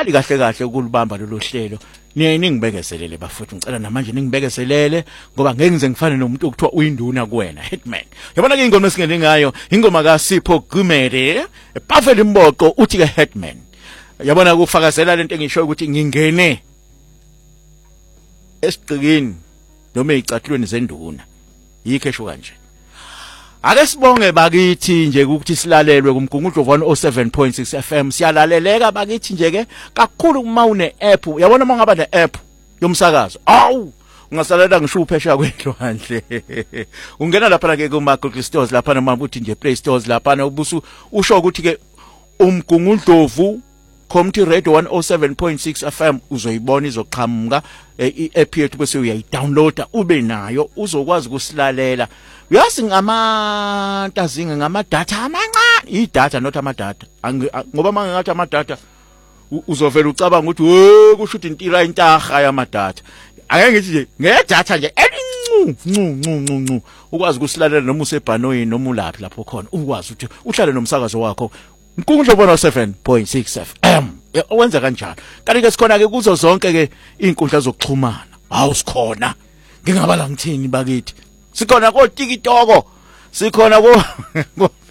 angiqali kahle kahle ukulibamba lolu hlelo ningibekezelele bafuthu ngicela namanje ningibekezelele ngoba ngeke ngize ngifane nomuntu okuthiwa uyinduna kuwena Hitman yabona ke ingoma esingene ngayo ingoma kaSipho Gumede Buffalo Imboqo uthi ke Hitman yabona ukufakazela lento engisho ukuthi ngingene esigqikini noma ezicathulweni zenduna yikho esho kanje ake sibonge bakithi nje ukuthi silalelwe kumgungudlo 107.6 FM siyalaleleka bakithi nje ke kakhulu kuma une app yabona mangaba ne app yomsakazo awu ungasalela ngisho uphesha kwendlwandle ungena lapha ke kuma Google Stores lapha noma uthi nje Play Stores lapha ubusu usho ukuthi ke umgungudlovu Community Radio 107.6 FM uzoyibona izoqhamuka i-app yethu bese uyayidownloada ube nayo uzokwazi ukusilalela uyazi ngamantazinga ngama-data amancane i-data not ama-data ngoba mangathi ama-data uzovela ucabanga ukuthi kusho ukuthi intira intarha yama-data ake ngithi nje nge-data nje ncu ukwazi ukusilalela noma usebhanoyini noma ulaphi lapho khona ukwazi ukuthi uhlale nomsakazo wakho Nkundla 107.6 FM wenza kanjalo kanti ke sikhona ke kuzo zonke ke inkundla zokuxhumana awusikhona ngingabala ngithini bakithi sikhona ko TikTok sikhona ko